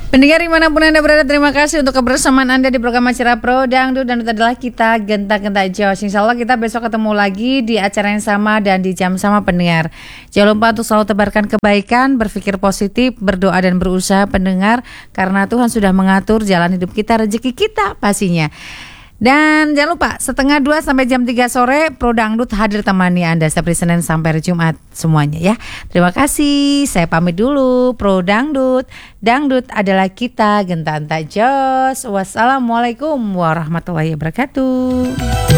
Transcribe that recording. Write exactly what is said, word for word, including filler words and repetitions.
Pendengar dimanapun Anda berada, terima kasih untuk kebersamaan Anda di program acara Pro Dangdut. Dan itu adalah kita Genta-Genta Jos. Insya Allah kita besok ketemu lagi di acara yang sama dan di jam sama pendengar. Jangan lupa untuk selalu tebarkan kebaikan, berpikir positif, berdoa dan berusaha pendengar. Karena Tuhan sudah mengatur jalan hidup kita, rezeki kita pastinya. Dan jangan lupa setengah dua sampai jam tiga sore Pro Dangdut hadir temani Anda seperti Senin sampai Jumat semuanya ya. Terima kasih. Saya pamit dulu. Pro Dangdut. Dangdut adalah kita, Genta-Genta Jos. Wassalamualaikum warahmatullahi wabarakatuh.